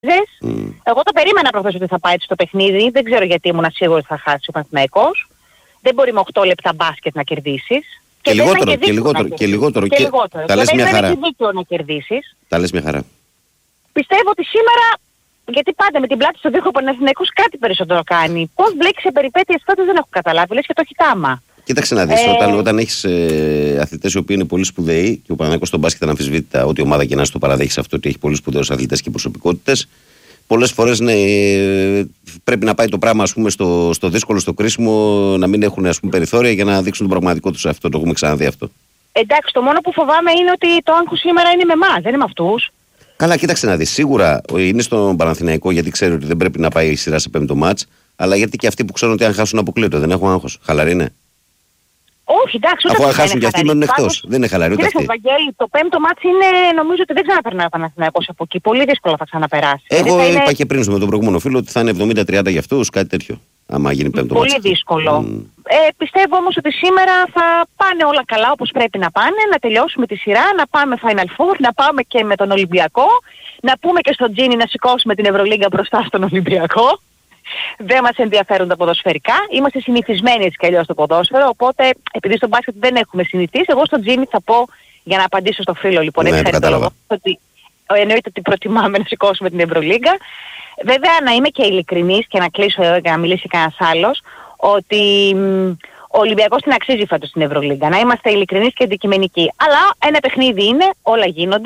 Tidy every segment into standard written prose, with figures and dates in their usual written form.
Εγώ το περίμενα προχθές ότι θα πάει στο παιχνίδι. Δεν ξέρω γιατί ήμουν σίγουρη ότι θα χάσει ο Παναθηναϊκός. Δεν μπορεί με 8 λεπτά μπάσκετ να κερδίσεις. Και λιγότερο. Τα λες μια χαρά. Να κερδίσεις. Τα λες μια χαρά. Πιστεύω ότι σήμερα, γιατί πάντα με την πλάτη στο δίχω ο Παναθηναϊκός κάτι περισσότερο κάνει. Πώς μπλέξει σε περιπέτειες τότε δεν έχω καταλάβει. Λες και το έχει κάμα. Κοίταξε να δεις, όταν έχεις αθλητές οι οποίοι είναι πολύ σπουδαίοι και ο Παναθηναϊκός στον μπάσκετ αναμφισβήτητα ό,τι ομάδα και να στο παραδέχεις αυτό ότι έχει πολύ σπουδαίους αθλητές και προσωπικότητες. Πολλές φορές πρέπει να πάει το πράγμα ας πούμε, στο δύσκολο, στο κρίσιμο, να μην έχουν ας πούμε, περιθώρια για να δείξουν τον πραγματικό τους αυτό. Το έχουμε ξαναδεί αυτό. Εντάξει, το μόνο που φοβάμαι είναι ότι το άγχος σήμερα είναι με εμάς, δεν είναι με αυτούς. Καλά, κοίταξε να δεις. Σίγουρα είναι στον Παναθηναϊκό γιατί ξέρει ότι δεν πρέπει να πάει η σειρά σε πέμπτο μάτς, αλλά γιατί και αυτοί που ξέρουν ότι αν χάσουν αποκλείονται. Δεν έχουν άγχος. Χαλαρή είναι. Όχι, εντάξει, αφού αν χάσουν και αυτοί μένουν εκτός. Δεν είναι χαλαρή ούτε αυτή. Βαγγέλη, το πέμπτο μάτς είναι, νομίζω ότι δεν ξαναπερνάει ο Παναθηναϊκός από εκεί. Πολύ δύσκολα θα ξαναπεράσει. Εγώ είπα και πριν με τον προηγούμενο φίλο ότι θα είναι 70-30 για αυτούς, κάτι τέτοιο. Άμα γίνει πέμπτο μάτς. Πολύ δύσκολο. Πιστεύω όμως ότι σήμερα θα πάνε όλα καλά όπως πρέπει να πάνε, να τελειώσουμε τη σειρά, να πάμε Final Four, να πάμε και με τον Ολυμπιακό, να πούμε και στον Τζίνι να σηκώσουμε την Ευρωλίγκα μπροστά στον Ολυμπιακό. Δεν μας ενδιαφέρουν τα ποδοσφαιρικά. Είμαστε συνηθισμένοι έτσι κι αλλιώς στο ποδόσφαιρο. Οπότε, επειδή στο μπάσκετ δεν έχουμε συνηθίσει, εγώ στον Τζίμι θα πω για να απαντήσω στο φίλο λοιπόν. Ναι, κατάλαβα. Ότι εννοείται ότι προτιμάμε να σηκώσουμε την Ευρωλίγκα. Βέβαια, να είμαι και ειλικρινής και να κλείσω εδώ για να μιλήσει κανένας άλλος, ότι ο Ολυμπιακός την αξίζει φέτος στην Ευρωλίγκα. Να είμαστε ειλικρινείς και αντικειμενικοί. Αλλά ένα παιχνίδι είναι, όλα γίνονται.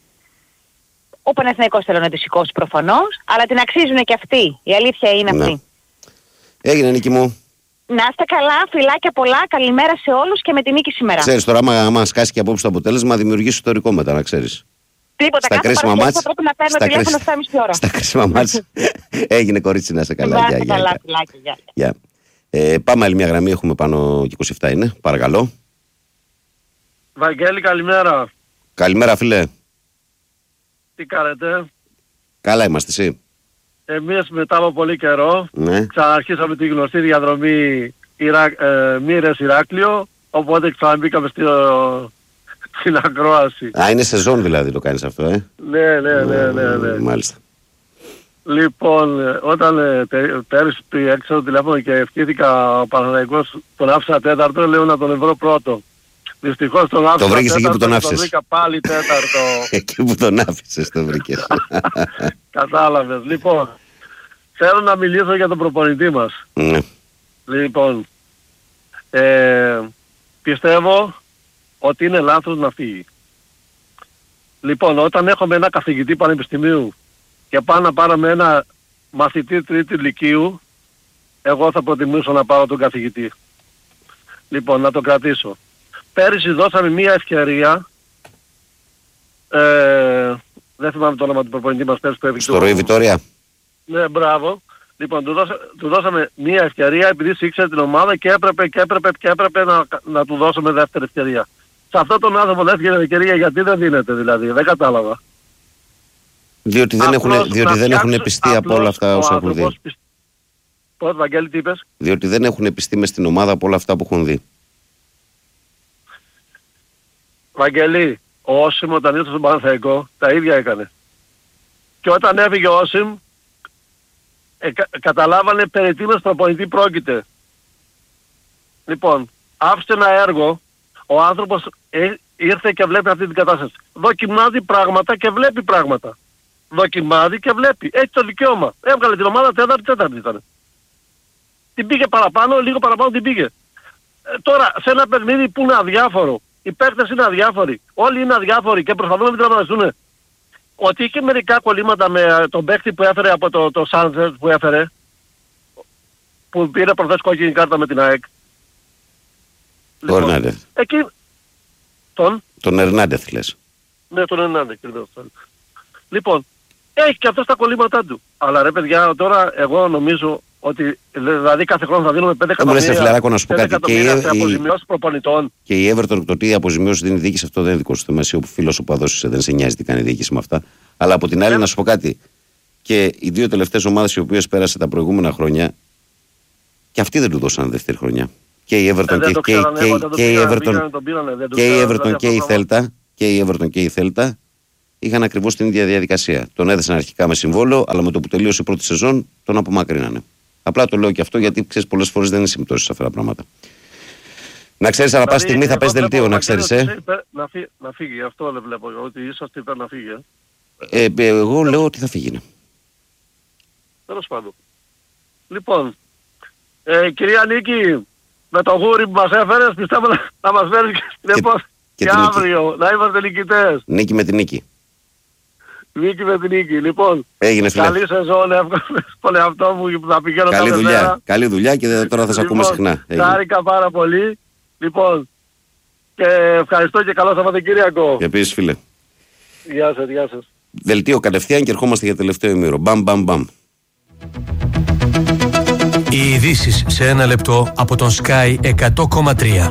Ο Παναθηναϊκός θέλω να τη σηκώσει προφανώς, αλλά την αξίζουν και αυτοί. Η αλήθεια είναι αυτή. Έγινε Νίκη μου. Να είστε καλά, φιλάκια πολλά, καλημέρα σε όλους και με τη νίκη σήμερα. Ξέρεις τώρα, άμα σκάσει και απόψε το αποτέλεσμα, δημιουργείς ιστορικό μετά, να ξέρεις. Τίποτα, κάθε Παρασκευή θα πρέπει να παίρνω τηλέφωνο 7,5 ώρα. Στα κρίσιμα μάτς. Έγινε κορίτσι, να είσαι καλά. Να είστε καλά, φιλάκια. Πάμε άλλη μια γραμμή, έχουμε πάνω και 27 είναι, παρακαλώ. Βαγγέλη, καλημέρα. Καλημέρα φίλε. Τι κάνετε? Καλά είμαστε, εσύ? Εμείς μετά από πολύ καιρό ξαναρχίσαμε τη γνωστή διαδρομή Μοίρες Ηράκλειο, οπότε ξαναμπήκαμε στην ακρόαση. Α, είναι σεζόν δηλαδή το κάνεις αυτό, Ναι. Μάλιστα. Λοιπόν, όταν πέρυσι έξω το τηλέφωνο και ευχήθηκα ο Παναθηναϊκός τον άφησα τέταρτο, λέω να τον βρω πρώτο. Δυστυχώς τον άφησα. Το βρήκες εκεί που τον άφησες. Τον βρήκα πάλι τέταρτο. Εκεί που τον άφησες το βρήκες. Κατάλαβες. Λοιπόν, θέλω να μιλήσω για τον προπονητή μας. Ναι. Λοιπόν, πιστεύω ότι είναι λάθος να φύγει. Λοιπόν, όταν έχουμε ένα καθηγητή πανεπιστημίου και πάω να πάρουμε ένα μαθητή τρίτη λυκείου, εγώ θα προτιμήσω να πάρω τον καθηγητή. Λοιπόν, να το κρατήσω. Πέρυσι δώσαμε μία ευκαιρία, δεν θυμάμαι το όνομα του προπονητή μας πέρυσι που στο Ροή Βιτόρια. Ναι, μπράβο. Λοιπόν, του δώσαμε μία ευκαιρία επειδή ήξερε την ομάδα και έπρεπε να του δώσουμε δεύτερη ευκαιρία. Σε αυτόν τον άνθρωπο δεύτερη ευκαιρία γιατί δεν δίνεται δηλαδή, δεν κατάλαβα. Διότι δεν έχουν επιστεί από όλα αυτά όσα έχουν δει. Πώς, Βαγγέλη, τι είπες? Διότι δεν έχουν επιστεί μες στην ομάδα από όλα αυτά που έχουν δει. Βαγγέλη, ο Όσιμ όταν ήρθε στον Παναθηναϊκό τα ίδια έκανε. Και όταν έφυγε ο Όσιμ καταλάβανε περί τίνος προπονητή πρόκειται. Λοιπόν, άφησε ένα έργο, ο άνθρωπος ήρθε και βλέπει αυτή την κατάσταση. Δοκιμάζει πράγματα και βλέπει πράγματα. Δοκιμάζει και βλέπει. Έχει το δικαίωμα. Έβγαλε την ομάδα τέταρτη ήταν. Την πήγε παραπάνω, λίγο παραπάνω την πήγε. Τώρα, σε ένα παιχνίδι που είναι αδιάφορο, οι παίκτες είναι αδιάφοροι, όλοι είναι αδιάφοροι και προσπαθούν να μην τραυματιστούν. Ότι είχε μερικά κολλήματα με τον παίκτη που έφερε από το Σάντζερ που έφερε, που πήρε προχθές κόκκινη κάρτα με την ΑΕΚ. Τον Ερνάντεθ. Εκεί... Τον Ερνάντεθ λες. Ναι, τον Ερνάντεθ. Λοιπόν, έχει και αυτός τα κολλήματά του. Αλλά ρε παιδιά, τώρα εγώ νομίζω ότι δηλαδή κάθε χρόνο θα δίνουμε 5 εκατομμύρια σε αποζημιώσεις προπονητών. Και η Everton το τι αποζημιώσεις δίνει διοίκηση, αυτό δεν είναι δικό σου θέμα. Εσύ ο φίλος που αδώσεις δεν σε νοιάζει τι κάνει η διοίκηση με αυτά. Αλλά από την άλλη να σου πω κάτι. Και οι δύο τελευταίες ομάδες οι οποίες πέρασε τα προηγούμενα χρόνια, και αυτοί δεν του δώσαν δεύτερη χρονιά. Και η Everton και η Everton και η Θέλτα. είχαν ακριβώς την ίδια διαδικασία. Τον έδεσαν αρχικά με συμβόλαιο, αλλά με το που τελείωσε η πρώτη σεζόν τον απομακρύνανε. Απλά το λέω και αυτό γιατί ξέρεις, πολλές φορές δεν είναι συμπτώσεις σε αυτά τα πράγματα. Να ξέρεις, ανά πάση στιγμή θα πες δελτίο, να ξέρεις. Να φύγει, αυτό δεν βλέπω. Ότι είσαστε υπέρ να φύγει. Εγώ λέω ότι θα φύγει. Τέλος πάντων. Λοιπόν, κυρία Νίκη, με το γούρι που μας έφερες, πιστεύω να μας φέρεις και στην επόμενη. Και αύριο, να είμαστε νικητές. Νίκη με την νίκη. Νίκη με την νίκη. Λοιπόν, έγινε, φίλε. Καλή σεζόν, εύκολα στον εαυτό μου που θα πηγαίνω καλή δουλειά. Μέρα. Καλή δουλειά και τώρα θα σε ακούμε συχνά. Χάρηκα πάρα πολύ. Λοιπόν, και ευχαριστώ και καλό Σαββατοκύριακο. Και επίσης, φίλε. Γεια σας, γεια σας. Δελτίο κατευθείαν και ερχόμαστε για τελευταίο ημίρο. Μπαμ, μπαμ, μπαμ. Οι ειδήσεις σε ένα λεπτό από τον Sky 100,3.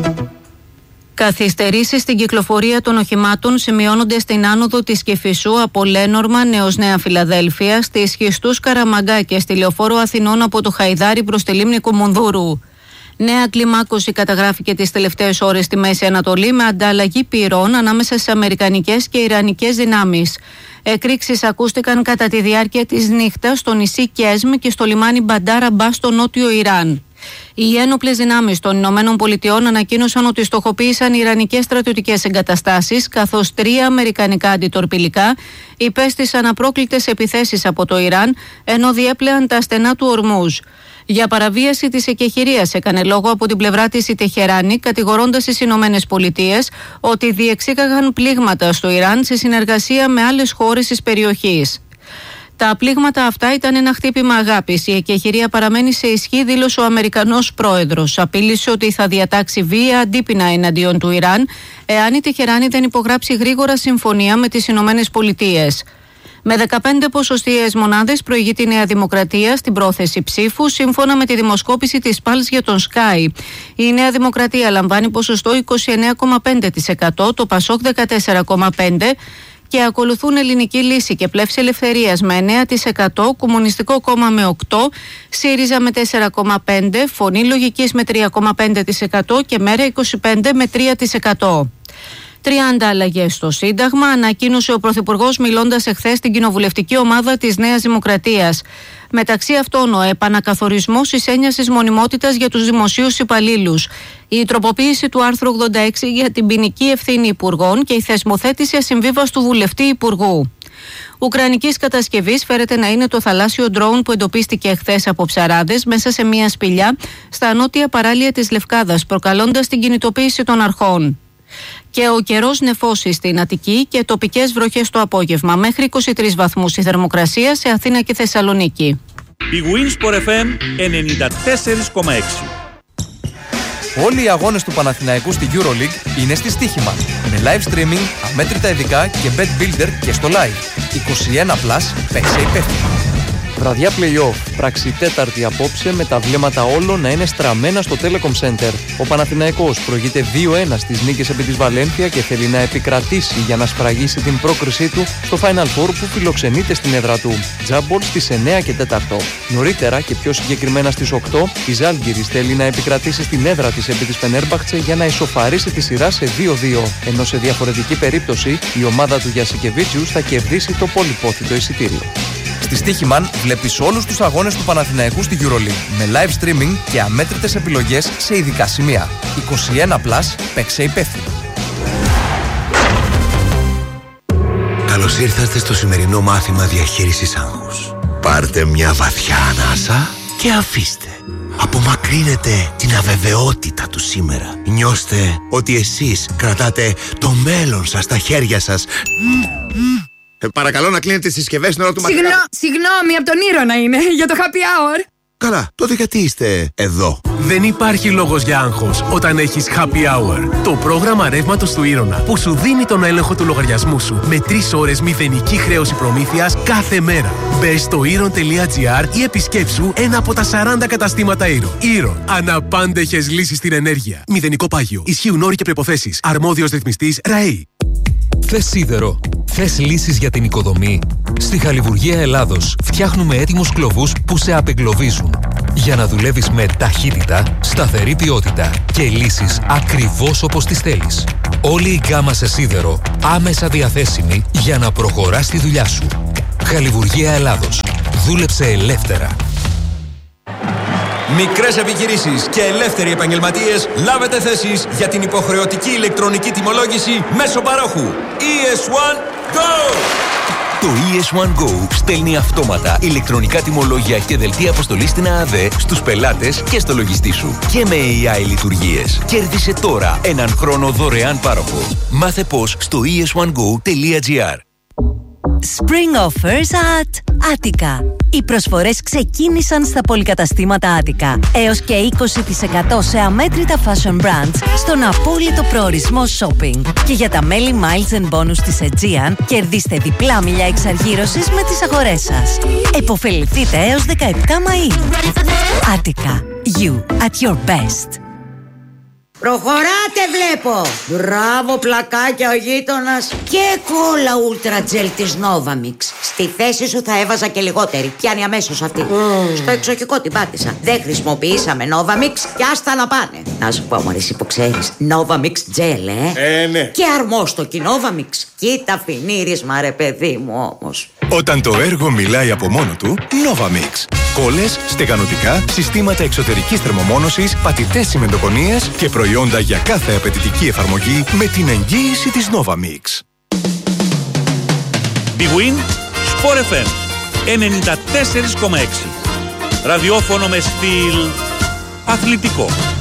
Καθυστερήσεις στην κυκλοφορία των οχημάτων σημειώνονται στην άνοδο της Κηφισού από Λένορμαν έως Νέα Φιλαδέλφεια, στις Χιστούς Καραμαγκά και στη Λεωφόρο Αθηνών από το Χαϊδάρι προς τη λίμνη Κουμουνδούρου. Νέα κλιμάκωση καταγράφηκε τις τελευταίες ώρες στη Μέση Ανατολή με ανταλλαγή πυρών ανάμεσα στις αμερικανικές και ιρανικές δυνάμεις. Εκρήξεις ακούστηκαν κατά τη διάρκεια της νύχτας στο νησί Κέσμ και στο λιμάνι Μπαντάρα Μπά στο νότιο Ιράν. Οι ένοπλες δυνάμεις των Ηνωμένων Πολιτειών ανακοίνωσαν ότι στοχοποίησαν ιρανικές στρατιωτικές εγκαταστάσεις, καθώς 3 αμερικανικά αντιτορπιλικά υπέστησαν απρόκλητες επιθέσεις από το Ιράν, ενώ διέπλεαν τα στενά του Ορμούζ. Για παραβίαση της εκεχηρίας έκανε λόγο από την πλευρά της η Τεχεράνη, κατηγορώντας τις Ηνωμένες Πολιτείες ότι διεξήγαγαν πλήγματα στο Ιράν σε συνεργασία με άλλες χώρες της περιοχής. Τα πλήγματα αυτά ήταν ένα χτύπημα αγάπης. Η εκεχηρία παραμένει σε ισχύ, δήλωσε ο Αμερικανός πρόεδρος. Απείλησε ότι θα διατάξει βία αντίπεινα εναντίον του Ιράν, εάν η Τεχεράνη δεν υπογράψει γρήγορα συμφωνία με τις Ηνωμένες Πολιτείες. Με 15 ποσοστιαίες μονάδες προηγεί τη Νέα Δημοκρατία στην πρόθεση ψήφου, σύμφωνα με τη δημοσκόπηση της Pulse για τον Sky. Η Νέα Δημοκρατία λαμβάνει ποσοστό 29,5%, το Πασόκ 14,5%. Και ακολουθούν Ελληνική Λύση και Πλεύση Ελευθερίας με 9%, Κομμουνιστικό Κόμμα με 8%, ΣΥΡΙΖΑ με 4,5%, Φωνή Λογικής με 3,5% και Μέρα 25% με 3%. 30 αλλαγές στο Σύνταγμα, ανακοίνωσε ο Πρωθυπουργός μιλώντας εχθές στην κοινοβουλευτική ομάδα της Νέας Δημοκρατίας. Μεταξύ αυτών, ο επανακαθορισμός της έννοιας της μονιμότητας για τους δημοσίους υπαλλήλους, η τροποποίηση του άρθρου 86 για την ποινική ευθύνη υπουργών και η θεσμοθέτηση ασυμβίβαστου βουλευτή υπουργού. Ουκρανικής κατασκευής φέρεται να είναι το θαλάσσιο ντρόουν που εντοπίστηκε εχθές από ψαράδες μέσα σε μια σπηλιά στα νότια παράλια της Λευκάδας, προκαλώντας την κινητοποίηση των αρχών. Και ο καιρός νεφώσει στην Αττική και τοπικές βροχές το απόγευμα. Μέχρι 23 βαθμούς η θερμοκρασία σε Αθήνα και Θεσσαλονίκη. Η Winsport FM 94,6. Όλοι οι αγώνες του Παναθηναϊκού στη EuroLeague είναι στη Στοίχημα. Με live streaming, αμέτρητα ειδικά και bet builder και στο live. 21+, παίξε υπεύθυνα. Βραδιά play-off, πράξη τέταρτη απόψε με τα βλέμματα όλων να είναι στραμμένα στο Telecom Center. Ο Παναθηναϊκός προηγείται 2-1 στις νίκες επί της Βαλένθια και θέλει να επικρατήσει για να σφραγίσει την πρόκρισή του στο Final Four που φιλοξενείται στην έδρα του. Τζάμπολ στις 9 και 4. Νωρίτερα και πιο συγκεκριμένα στις 8, η Ζάλγκιρις θέλει να επικρατήσει στην έδρα της επί της Φενέρμπαχτσε για να ισοφαρίσει τη σειρά σε 2-2. Ενώ σε διαφορετική περίπτωση η ομάδα του Γιασικεβίτσιους θα κερδίσει το πολυπόθητο εισιτήριο. Στη Στοίχημαν βλέπεις όλους τους αγώνες του Παναθηναϊκού στη EuroLeague με live streaming και αμέτρητες επιλογές σε ειδικά σημεία. 21+, παίξε υπεύθυνα. Καλώς ήρθατε στο σημερινό μάθημα διαχείρισης άγχους. Πάρτε μια βαθιά ανάσα και αφήστε. Απομακρύνετε την αβεβαιότητα του σήμερα. Νιώστε ότι εσείς κρατάτε το μέλλον σας στα χέρια σας. Παρακαλώ να κλείνετε τις συσκευές στην ώρα του μαθήματος. Συγγνώμη, από τον Ήρωνα είναι, για το happy hour. Καλά, τότε γιατί είστε εδώ? Δεν υπάρχει λόγος για άγχος όταν έχεις happy hour. Το πρόγραμμα ρεύματος του Ήρωνα που σου δίνει τον έλεγχο του λογαριασμού σου με 3 ώρες μηδενική χρέωση προμήθειας κάθε μέρα. Μπες στο Iron.gr ή επισκέψου ένα από τα 40 καταστήματα Iron. Iron. Αναπάντεχες λύσεις στην ενέργεια. Μηδενικό πάγιο. Ισχύουν όροι και προϋποθέσεις. Αρμόδιος ρυθμιστής ΡΑΕΗ. Θες σίδερο? Θες λύσεις για την οικοδομή? Στη Χαλιβουργία Ελλάδος φτιάχνουμε έτοιμους κλωβούς που σε απεγκλωβίζουν. Για να δουλεύεις με ταχύτητα, σταθερή ποιότητα και λύσεις ακριβώς όπως τις θέλεις. Όλη η γκάμα σε σίδερο άμεσα διαθέσιμη για να προχωράς τη δουλειά σου. Χαλιβουργία Ελλάδος. Δούλεψε ελεύθερα. Μικρές επιχειρήσεις και ελεύθεροι επαγγελματίες, λάβετε θέσεις για την υποχρεωτική ηλεκτρονική τιμολόγηση μέσω παρόχου. ES1 Go! Το ES1 Go στέλνει αυτόματα ηλεκτρονικά τιμολόγια και δελτία αποστολής στην ΑΑΔΕ στους πελάτες και στο λογιστή σου. Και με AI λειτουργίες. Κέρδισε τώρα έναν χρόνο δωρεάν πάροχο. Μάθε πώς στο es1go.gr. Spring offers at Attica. Οι προσφορές ξεκίνησαν στα πολυκαταστήματα Attica. Έως και 20% σε αμέτρητα fashion brands στον απόλυτο προορισμό shopping. Και για τα μέλη Miles and Bonus της Aegean, κερδίστε διπλά μίλια εξαργύρωσης με τις αγορές σας. Εποφεληθείτε έως 17 Μαΐου. Attica. You at your best. Προχωράτε βλέπω. Μπράβο πλακάκια ο γείτονας. Και κόλλα Ultra Gel της Novamix. Στη θέση σου θα έβαζα και λιγότερη. Πιάνει αμέσως αυτή. Στο εξοχικό την πάτησα. Δεν χρησιμοποιήσαμε Novamix και άστα να πάνε. Να σου πω μωρέ εσύ που ξέρεις, Novamix Gel ναι. Και αρμόστοκι Novamix. Κοίτα φινίρισμα ρε παιδί μου όμως. Όταν το έργο μιλάει από μόνο του, Novamix. Κόλλες, στεγανοτικά, συστήματα εξωτερικής θερμομόνωσης, πατητές τσιμεντοκονίες και προϊόντα για κάθε απαιτητική εφαρμογή με την εγγύηση της Novamix. Big Win Sport FM 94,6. Ραδιόφωνο με στυλ αθλητικό.